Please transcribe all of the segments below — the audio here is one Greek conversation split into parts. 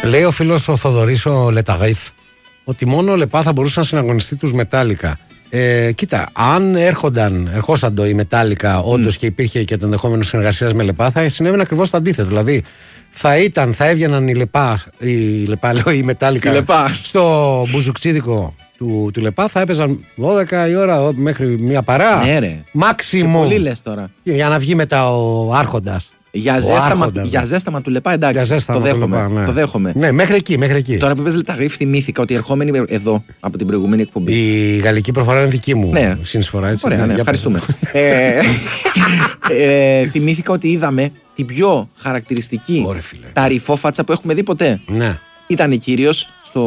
Λέει ο φίλος ο Θοδωρής ο Λεταγάιφ ότι μόνο ο Λεπά θα μπορούσε να συναγωνιστεί τους Μετάλλικα. Κοίτα, αν ερχόσαν οι Μετάλλικα όντως και υπήρχε και το ενδεχόμενο συνεργασίας με Λεπά, θα συνέβαινε ακριβώς το αντίθετο. Δηλαδή θα έβγαιναν οι Μετάλλικα στο μπουζουξίδικο του Λεπά, θα έπαιζαν 12 η ώρα μέχρι μια παρά. Ναι, ρε. Μάξιμο. Πολύ λες τώρα. Για να βγει μετά ο Άρχοντας. Για ζέσταμα του Λεπά, εντάξει. Το δέχομαι. Ναι, μέχρι εκεί. Τώρα που είπες Λεταγάιφ, θυμήθηκα ότι ερχόμενοι εδώ από την προηγούμενη εκπομπή. Η γαλλική προφορά είναι δική μου συνεισφορά, έτσι. Ωραία, ναι, ευχαριστούμε. Θυμήθηκα ότι είδαμε την πιο χαρακτηριστική ταρυφόφατσα που έχουμε δει ποτέ. Ναι. Ήταν κύριος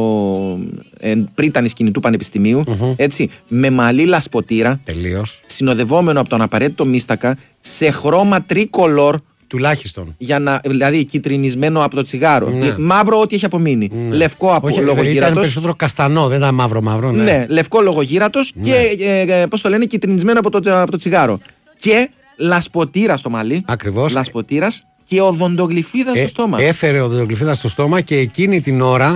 πριν ήταν η σκηνή του Πανεπιστημίου, έτσι, με μαλλί λασποτήρα. Τελείως. Συνοδευόμενο από τον απαραίτητο μίστακα σε χρώμα τρικολόρ. Τουλάχιστον. Δηλαδή κυτρινισμένο από το τσιγάρο. Ναι. Μαύρο ό,τι έχει απομείνει. Λευκό από λογογύρατος. Ήταν περισσότερο καστανό, δεν ήταν μαύρο. Ναι, ναι, λευκό λογογύρατος και πώς το λένε, κυτρινισμένο από το τσιγάρο. Και λασποτήρα στο μαλλί. Ακριβώς. Λασποτήρας και οδοντογλυφίδα στο στόμα. Έφερε οδοντογλυφίδα στο στόμα και εκείνη την ώρα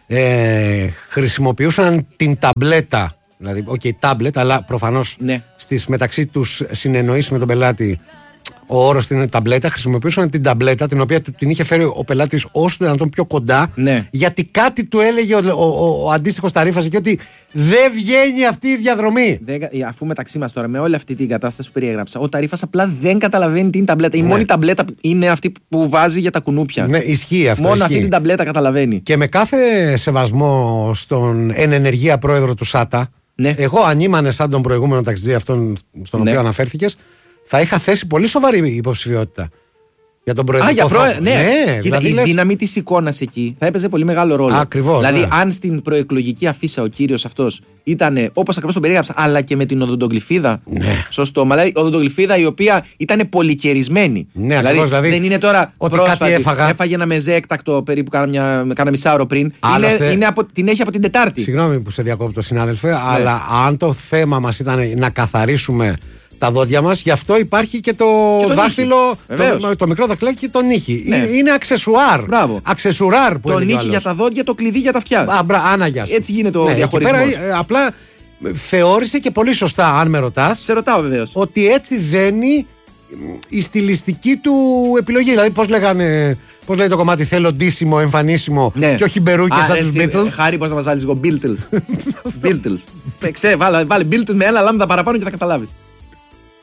χρησιμοποιούσαν την ταμπλέτα. Δηλαδή, τάμπλετ, αλλά προφανώς στις μεταξύ τους συνεννοήσεις με τον πελάτη. Ο όρος είναι ταμπλέτα, χρησιμοποιούσαν την ταμπλέτα την οποία την είχε φέρει ο πελάτης όσο το δυνατόν πιο κοντά. Ναι. Γιατί κάτι του έλεγε ο αντίστοιχος ταρήφας και ότι δεν βγαίνει αυτή η διαδρομή. Αφού μεταξύ μας τώρα με όλη αυτή την κατάσταση που περιέγραψα, ο ταρήφας απλά δεν καταλαβαίνει τι είναι ταμπλέτα. Η μόνη ταμπλέτα είναι αυτή που βάζει για τα κουνούπια. Ναι, ισχύει αυτό. Μόνο αυτή την ταμπλέτα καταλαβαίνει. Και με κάθε σεβασμό στον εν ενεργεία πρόεδρο του ΣΑΤΑ, εγώ αν ήμανε σαν τον προηγούμενο ταξιτζή αυτόν στον οποίο αναφέρθηκες, θα είχα θέσει πολύ σοβαρή υποψηφιότητα για τον προεδρικό θρόνο. Κοίτα, δηλαδή, η δύναμη της εικόνας εκεί θα έπαιζε πολύ μεγάλο ρόλο. Ακριβώς. Δηλαδή, αν στην προεκλογική αφίσα ο κύριος αυτός ήταν όπως ακριβώς τον περιέγραψα, αλλά και με την οδοντογλυφίδα στο στόμα. Δηλαδή, οδοντογλυφίδα η οποία ήταν πολυκαιρισμένη. Ναι, ακριβώς. Δηλαδή, δεν είναι τώρα ότι πρόσφατη. έφαγε ένα μεζέ έκτακτο περίπου κάνα μισάωρο πριν. Την έχει από την Τετάρτη. Συγγνώμη που σε διακόπτω, συνάδελφε, αλλά αν το θέμα μας ήταν να καθαρίσουμε τα δόντια μας, γι' αυτό υπάρχει και το δάχτυλο, το μικρό δαχτυλάκι και το νύχι. Είναι αξεσουάρ. Αξεσουράρ που το είναι. Το νύχι για τα δόντια, το κλειδί για τα αυτιά. Άνα, γεια σου. Έτσι γίνεται ο διαχωρισμός. Απλά θεώρησε και πολύ σωστά, αν με ρωτάς, σε ρωτάω βεβαίως, ότι έτσι δένει η στιλιστική του επιλογή. Δηλαδή, πώς λέει το κομμάτι, θέλω ντύσιμο, εμφανίσιμο και όχι μπερούκια σαν τους Beatles. Χάρη, πώς θα μας βάλεις λίγο Beatles. Βάλε Beatles με ένα λάμδα παραπάνω και θα καταλάβεις.